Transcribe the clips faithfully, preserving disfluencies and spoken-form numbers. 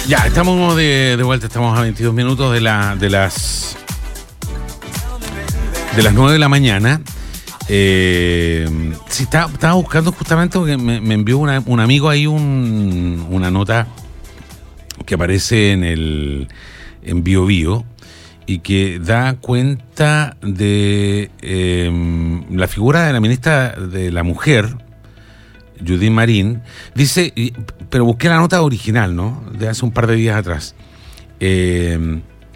Ya, estamos de, de vuelta, estamos a veintidós minutos de la de las de las nueve de la mañana. Eh, sí, estaba, estaba buscando justamente porque me, me envió una, un amigo ahí un, una nota que aparece en el en Bio Bio y que da cuenta de eh, la figura de la ministra de la Mujer, Judith Marín. Dice, pero busqué la nota original, ¿no? De hace un par de días atrás. Eh,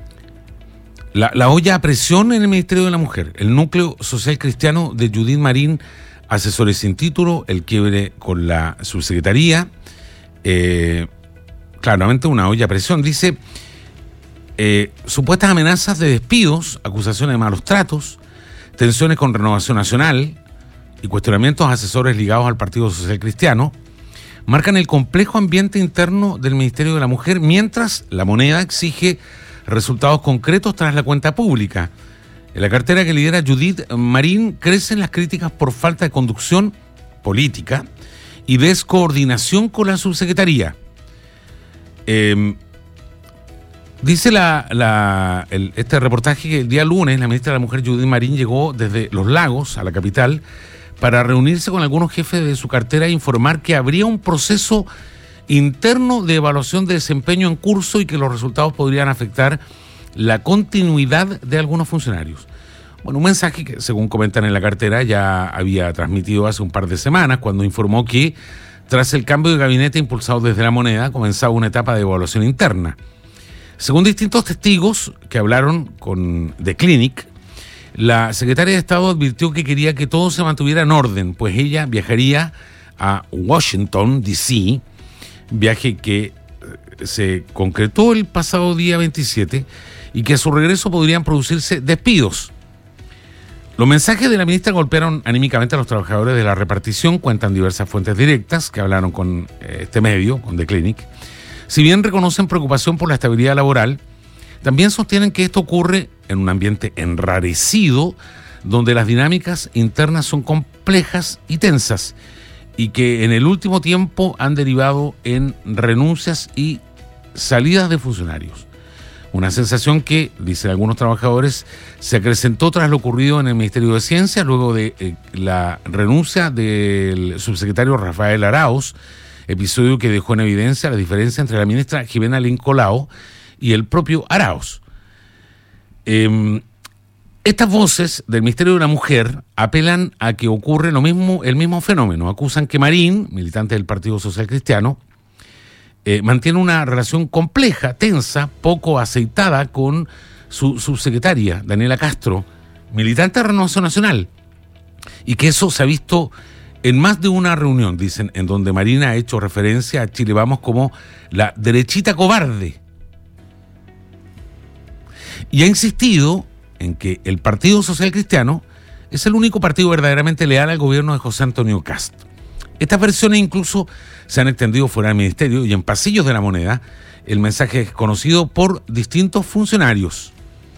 la, la olla a presión en el Ministerio de la Mujer, el núcleo social cristiano de Judith Marín, asesores sin título, el quiebre con la subsecretaría. Eh, claramente una olla a presión. Dice, eh, supuestas amenazas de despidos, acusaciones de malos tratos, tensiones con Renovación Nacional y cuestionamientos a asesores ligados al Partido Social Cristiano marcan el complejo ambiente interno del Ministerio de la Mujer, mientras La Moneda exige resultados concretos tras la cuenta pública. En la cartera que lidera Judith Marín crecen las críticas por falta de conducción política y descoordinación con la subsecretaría. Eh, dice la, la, el, este reportaje que el día lunes la ministra de la Mujer, Judith Marín, llegó desde Los Lagos a la capital para reunirse con algunos jefes de su cartera e informar que habría un proceso interno de evaluación de desempeño en curso y que los resultados podrían afectar la continuidad de algunos funcionarios. Bueno, un mensaje que, según comentan en la cartera, ya había transmitido hace un par de semanas cuando informó que, tras el cambio de gabinete impulsado desde La Moneda, comenzaba una etapa de evaluación interna. Según distintos testigos que hablaron con The Clinic, la secretaria de Estado advirtió que quería que todo se mantuviera en orden, pues ella viajaría a Washington, D C, viaje que se concretó el pasado día veintisiete y que a su regreso podrían producirse despidos. Los mensajes de la ministra golpearon anímicamente a los trabajadores de la repartición, cuentan diversas fuentes directas que hablaron con este medio, con The Clinic. Si bien reconocen preocupación por la estabilidad laboral, también sostienen que esto ocurre en un ambiente enrarecido, donde las dinámicas internas son complejas y tensas, y que en el último tiempo han derivado en renuncias y salidas de funcionarios. Una sensación que, dicen algunos trabajadores, se acrecentó tras lo ocurrido en el Ministerio de Ciencia, luego de eh, la renuncia del subsecretario Rafael Arauz, episodio que dejó en evidencia la diferencia entre la ministra Jimena Lincolao y el propio Arauz. Eh, estas voces del Ministerio de la Mujer apelan a que ocurre lo mismo, el mismo fenómeno. Acusan que Marín, militante del Partido Social Cristiano, eh, mantiene una relación compleja, tensa, poco aceitada con su subsecretaria, Daniela Castro, militante de Renovación Nacional, y que eso se ha visto en más de una reunión, dicen, en donde Marín ha hecho referencia a Chile Vamos como la derechita cobarde. Y ha insistido en que el Partido Social Cristiano es el único partido verdaderamente leal al gobierno de José Antonio Kast. Estas versiones incluso se han extendido fuera del ministerio y en pasillos de La Moneda. El mensaje es conocido por distintos funcionarios.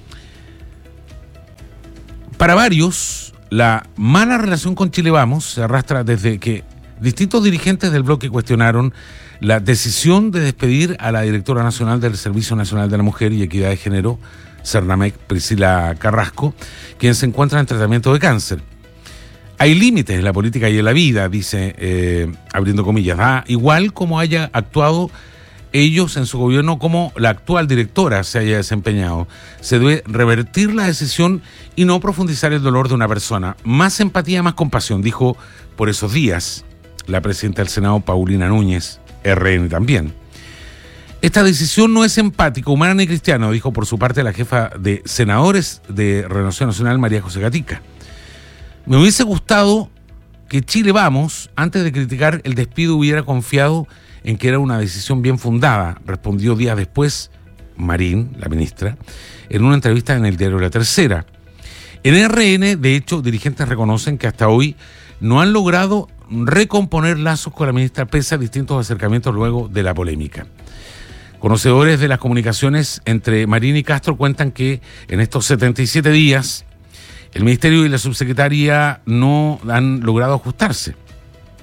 Para varios, la mala relación con Chile Vamos se arrastra desde que distintos dirigentes del bloque cuestionaron la decisión de despedir a la directora nacional del Servicio Nacional de la Mujer y Equidad de Género, Cernamec, Priscila Carrasco, quien se encuentra en tratamiento de cáncer. Hay límites en la política y en la vida, dice, eh, abriendo comillas, da igual como haya actuado ellos en su gobierno, como la actual directora se haya desempeñado. Se debe revertir la decisión y no profundizar el dolor de una persona. Más empatía, más compasión, dijo por esos días la presidenta del Senado, Paulina Núñez, R N también. Esta decisión no es empática, humana ni cristiana, dijo por su parte la jefa de senadores de Renovación Nacional, María José Gatica. Me hubiese gustado que Chile Vamos, antes de criticar el despido, hubiera confiado en que era una decisión bien fundada, respondió días después Marín, la ministra, en una entrevista en el diario La Tercera. En R N, de hecho, dirigentes reconocen que hasta hoy no han logrado recomponer lazos con la ministra pese a distintos acercamientos luego de la polémica. Conocedores de las comunicaciones entre Marín y Castro cuentan que en estos setenta y siete días el ministerio y la subsecretaría no han logrado ajustarse.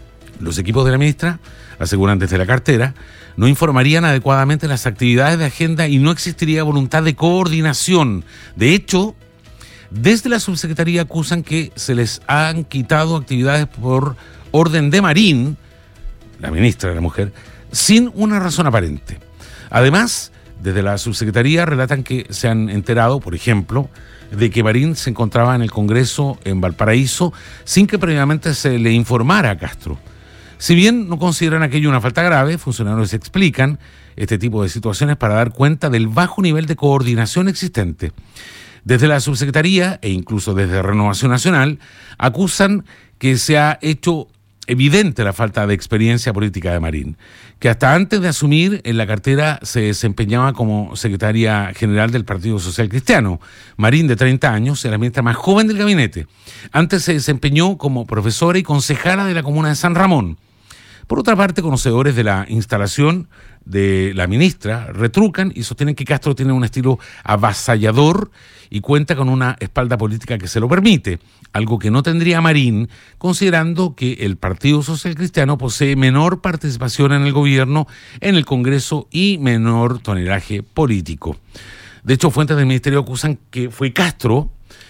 Los equipos de la ministra, aseguran desde la cartera, no informarían adecuadamente las actividades de agenda y no existiría voluntad de coordinación. De hecho, desde la subsecretaría acusan que se les han quitado actividades por orden de Marín, la ministra de la Mujer, sin una razón aparente. Además, desde la subsecretaría relatan que se han enterado, por ejemplo, de que Marín se encontraba en el Congreso en Valparaíso sin que previamente se le informara a Castro. Si bien no consideran aquello una falta grave, funcionarios explican este tipo de situaciones para dar cuenta del bajo nivel de coordinación existente. Desde la subsecretaría e incluso desde Renovación Nacional acusan que se ha hecho evidente la falta de experiencia política de Marín, que hasta antes de asumir en la cartera se desempeñaba como secretaria general del Partido Social Cristiano. Marín, de treinta años, era la ministra más joven del gabinete. Antes se desempeñó como profesora y concejala de la comuna de San Ramón. Por otra parte, conocedores de la instalación de la ministra retrucan y sostienen que Castro tiene un estilo avasallador y cuenta con una espalda política que se lo permite, algo que no tendría Marín, considerando que el Partido Social Cristiano posee menor participación en el gobierno, en el Congreso y menor tonelaje político. De hecho, fuentes del ministerio acusan que fue Castro,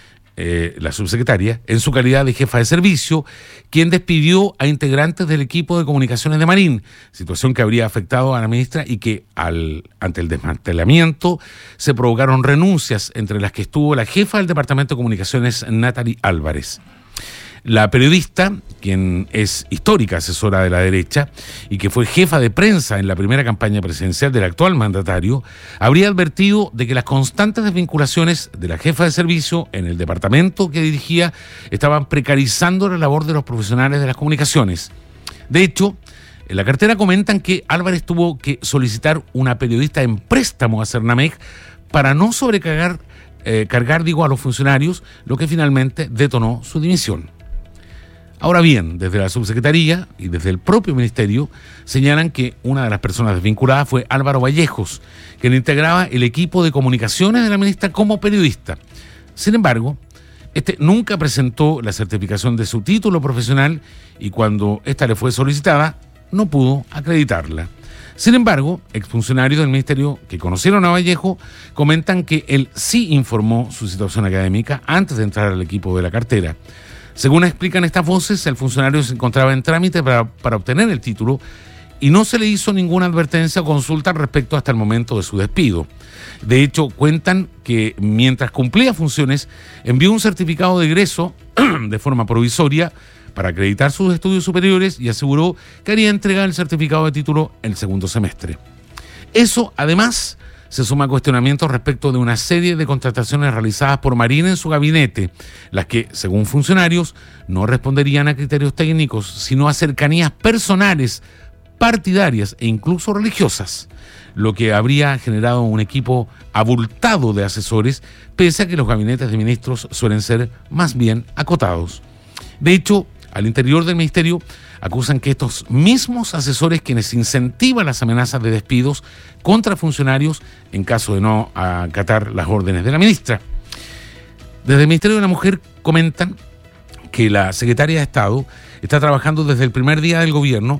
Eh, la subsecretaria, en su calidad de jefa de servicio, quien despidió a integrantes del equipo de comunicaciones de Marín, situación que habría afectado a la ministra y que al, ante el desmantelamiento se provocaron renuncias, entre las que estuvo la jefa del Departamento de Comunicaciones, Natalie Álvarez. La periodista, quien es histórica asesora de la derecha y que fue jefa de prensa en la primera campaña presidencial del actual mandatario, habría advertido de que las constantes desvinculaciones de la jefa de servicio en el departamento que dirigía estaban precarizando la labor de los profesionales de las comunicaciones. De hecho, en la cartera comentan que Álvarez tuvo que solicitar una periodista en préstamo a Cernamec para no sobrecargar eh, cargar, digo, a los funcionarios, lo que finalmente detonó su dimisión. Ahora bien, desde la subsecretaría y desde el propio ministerio señalan que una de las personas desvinculadas fue Álvaro Vallejos, quien integraba el equipo de comunicaciones de la ministra como periodista. Sin embargo, este nunca presentó la certificación de su título profesional y cuando ésta le fue solicitada, no pudo acreditarla. Sin embargo, exfuncionarios del ministerio que conocieron a Vallejo comentan que él sí informó su situación académica antes de entrar al equipo de la cartera. Según explican estas voces, el funcionario se encontraba en trámite para, para obtener el título y no se le hizo ninguna advertencia o consulta al respecto hasta el momento de su despido. De hecho, cuentan que mientras cumplía funciones, envió un certificado de egreso de forma provisoria para acreditar sus estudios superiores y aseguró que haría entregar el certificado de título en el segundo semestre. Eso, además, se suma a cuestionamientos respecto de una serie de contrataciones realizadas por Marín en su gabinete, las que, según funcionarios, no responderían a criterios técnicos, sino a cercanías personales, partidarias e incluso religiosas, lo que habría generado un equipo abultado de asesores, pese a que los gabinetes de ministros suelen ser más bien acotados. De hecho, al interior del ministerio acusan que estos mismos asesores quienes incentivan las amenazas de despidos contra funcionarios en caso de no acatar las órdenes de la ministra. Desde el Ministerio de la Mujer comentan que la secretaria de Estado está trabajando desde el primer día del gobierno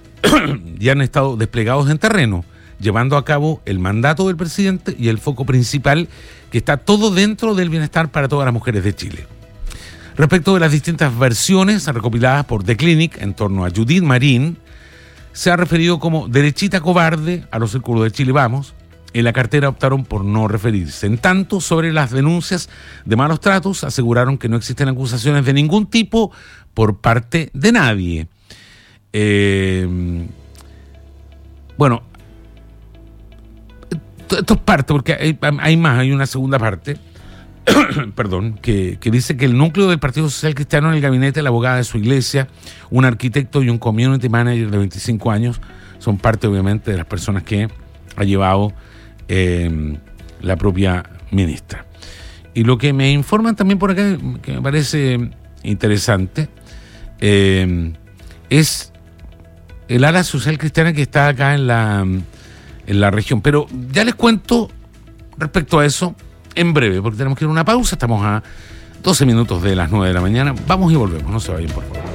y han estado desplegados en terreno, llevando a cabo el mandato del presidente y el foco principal, que está todo dentro del bienestar para todas las mujeres de Chile. Respecto de las distintas versiones recopiladas por The Clinic en torno a Judith Marín, se ha referido como derechita cobarde a los círculos de Chile Vamos. En la cartera optaron por no referirse. En tanto, sobre las denuncias de malos tratos, aseguraron que no existen acusaciones de ningún tipo por parte de nadie. Eh, bueno, esto es parte, porque hay, hay más, hay una segunda parte. perdón, que, que dice que el núcleo del Partido Social Cristiano en el gabinete, la abogada de su iglesia, un arquitecto y un community manager de veinticinco años, son parte obviamente de las personas que ha llevado eh, la propia ministra. Y lo que me informan también por acá, que me parece interesante, eh, es el ala social cristiana que está acá en la, en la región. Pero ya les cuento respecto a eso en breve, porque tenemos que ir a una pausa. Estamos a doce minutos de las nueve de la mañana. Vamos y volvemos, no se vayan, por favor.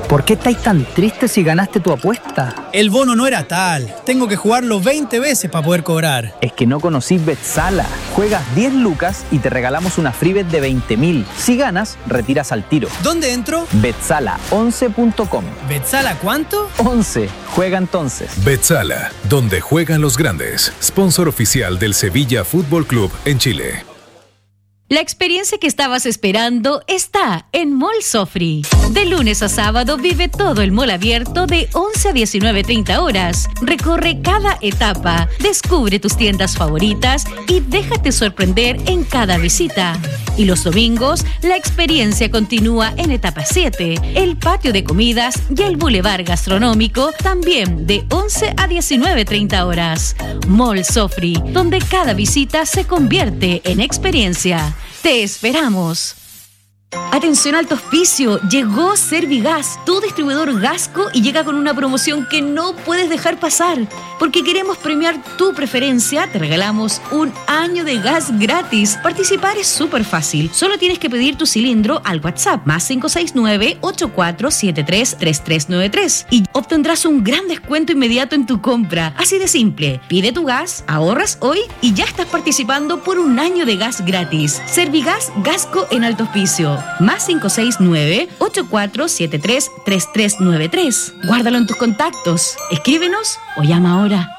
¿Por qué estáis tan tristes si ganaste tu apuesta? El bono no era tal. Tengo que jugarlo veinte veces para poder cobrar. Es que no conocís Betsala. Juegas diez lucas y te regalamos una free bet de veinte mil. Si ganas, retiras al tiro. ¿Dónde entro? Betsala once punto com. ¿Betsala cuánto? once. Juega entonces. Betsala, donde juegan los grandes. Sponsor oficial del Sevilla Fútbol Club en Chile. La experiencia que estabas esperando está en Mall Sofri. De lunes a sábado vive todo el mall abierto de once a diecinueve treinta horas. Recorre cada etapa, descubre tus tiendas favoritas y déjate sorprender en cada visita. Y los domingos, la experiencia continúa en etapa siete, el patio de comidas y el bulevar gastronómico también de once a diecinueve treinta horas. Mall Sofri, donde cada visita se convierte en experiencia. ¡Te esperamos! Atención Alto Hospicio, llegó Servigas, tu distribuidor Gasco, y llega con una promoción que no puedes dejar pasar. Porque queremos premiar tu preferencia, te regalamos un año de gas gratis. Participar es súper fácil, solo tienes que pedir tu cilindro al WhatsApp más cinco seis nueve, ocho cuatro siete tres, tres tres nueve tres y obtendrás un gran descuento inmediato en tu compra. Así de simple, pide tu gas, ahorras hoy y ya estás participando por un año de gas gratis. Servigas Gasco en Alto Hospicio. Más cinco seis nueve, ocho cuatro siete tres, tres tres nueve tres. Guárdalo en tus contactos. Escríbenos o llama ahora.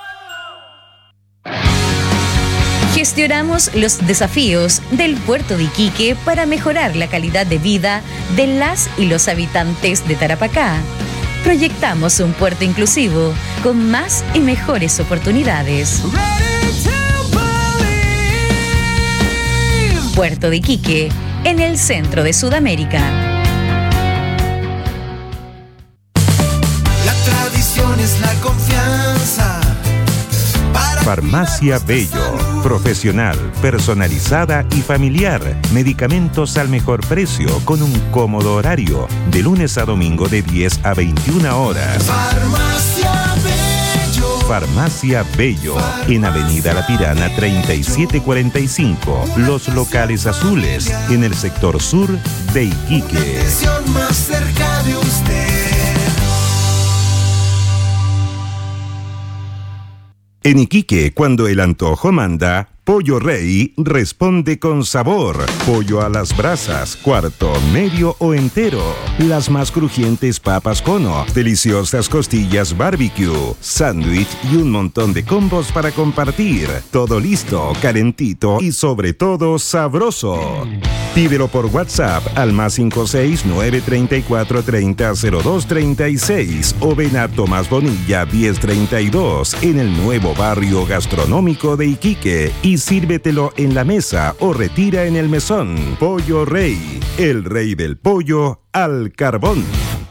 Gestionamos los desafíos del puerto de Iquique para mejorar la calidad de vida de las y los habitantes de Tarapacá. Proyectamos un puerto inclusivo con más y mejores oportunidades. Puerto de Iquique, en el centro de Sudamérica. La tradición es la confianza. Farmacia Bello, profesional, personalizada y familiar. Medicamentos al mejor precio con un cómodo horario. De lunes a domingo de diez a veintiuna horas. Farmacia Bello. Farmacia Bello, en Avenida La Pirana treinta y siete cuarenta y cinco. Los locales azules, en el sector sur de Iquique. Atención más cerca de usted. En Iquique, cuando el antojo manda, Pollo Rey responde con sabor. Pollo a las brasas, cuarto, medio o entero. Las más crujientes papas cono, deliciosas costillas barbecue, sándwich y un montón de combos para compartir. Todo listo, calentito y sobre todo sabroso. Pídelo por WhatsApp al más cinco seis nueve treinta y cuatro treinta cero dos treinta y seis o ven a Tomás Bonilla diez treinta y dos en el nuevo barrio gastronómico de Iquique y sírvetelo en la mesa o retira en el mesón. Pollo Rey, el rey del pollo al carbón.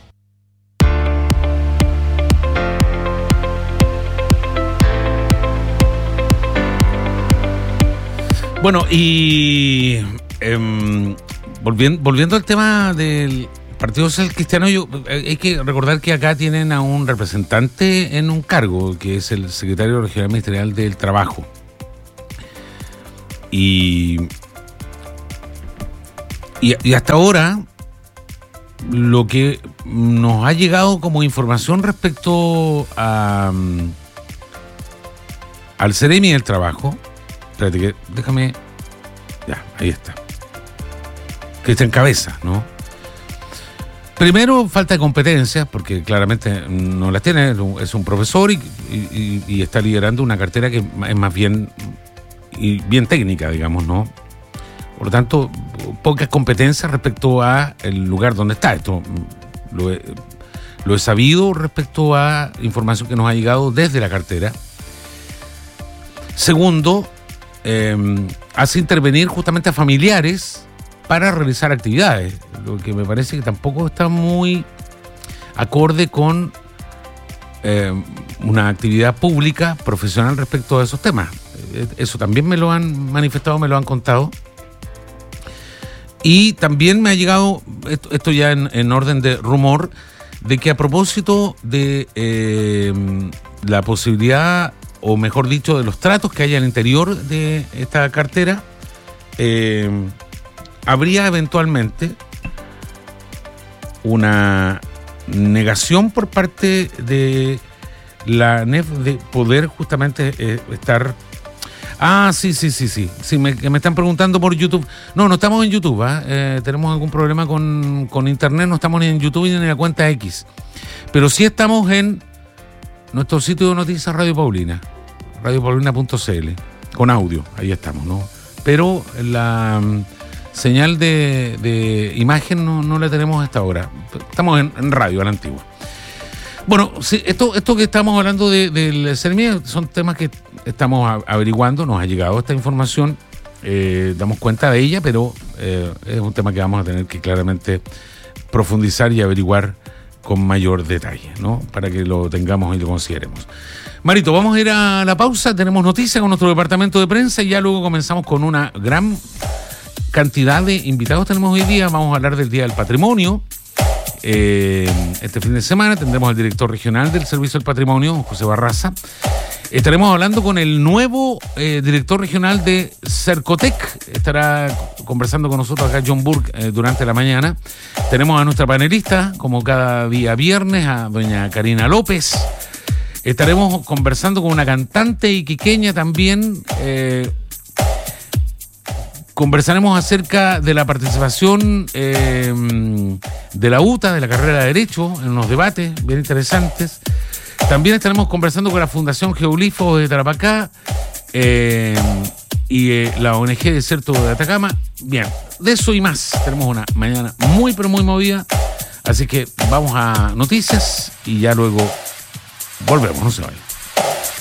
Bueno, y eh, volviendo, volviendo al tema del Partido Social Cristiano, yo, hay que recordar que acá tienen a un representante en un cargo, que es el secretario regional ministerial del Trabajo. Y, y, y hasta ahora, lo que nos ha llegado como información respecto a, al Ceremi del Trabajo, espérate que déjame, ya, ahí está, que está en cabeza, ¿no? Primero, falta de competencias, porque claramente no las tiene, es un profesor y, y, y está liderando una cartera que es más bien, y bien técnica, digamos, ¿no? Por lo tanto, pocas competencias respecto a el lugar donde está. Esto lo he, lo he sabido respecto a información que nos ha llegado desde la cartera. Segundo, eh, hace intervenir justamente a familiares para realizar actividades, lo que me parece que tampoco está muy acorde con eh, una actividad pública profesional respecto a esos temas. Eso también me lo han manifestado, me lo han contado. Y también me ha llegado, esto, esto ya en, en orden de rumor, de que a propósito de eh, la posibilidad, o mejor dicho, de los tratos que hay al interior de esta cartera, eh, habría eventualmente una negación por parte de la N E F de poder justamente eh, estar... Ah, sí, sí, sí, sí. sí me, me están preguntando por YouTube. No, no estamos en YouTube. ¿eh? Eh, tenemos algún problema con, con internet. No estamos ni en YouTube ni en la cuenta X. Pero sí estamos en nuestro sitio de noticias Radio Paulina. radio paulina punto c l. Con audio. Ahí estamos, ¿no? Pero la um, señal de, de imagen no, no la tenemos hasta ahora. Estamos en, en radio, a la antigua. Bueno, sí, esto, esto que estamos hablando de, del CERMIE son temas que estamos averiguando, nos ha llegado esta información, eh, damos cuenta de ella, pero eh, es un tema que vamos a tener que claramente profundizar y averiguar con mayor detalle, ¿no? Para que lo tengamos y lo consideremos. Marito, vamos a ir a la pausa, tenemos noticias con nuestro departamento de prensa y ya luego comenzamos con una gran cantidad de invitados que tenemos hoy día. Vamos a hablar del Día del Patrimonio. Eh, este fin de semana tendremos al director regional del Servicio del Patrimonio, José Barraza. Estaremos hablando con el nuevo eh, director regional de Cercotec. Estará conversando con nosotros acá John Burke eh, durante la mañana. Tenemos a nuestra panelista, como cada día viernes, a doña Karina López. Estaremos conversando con una cantante iquiqueña también. Eh, Conversaremos acerca de la participación eh, de la U T A, de la carrera de Derecho, en unos debates bien interesantes. También estaremos conversando con la Fundación Geoglifo de Tarapacá eh, y eh, la O N G Desierto de Atacama. Bien, de eso y más. Tenemos una mañana muy, pero muy movida. Así que vamos a noticias y ya luego volvemos, no se vayan.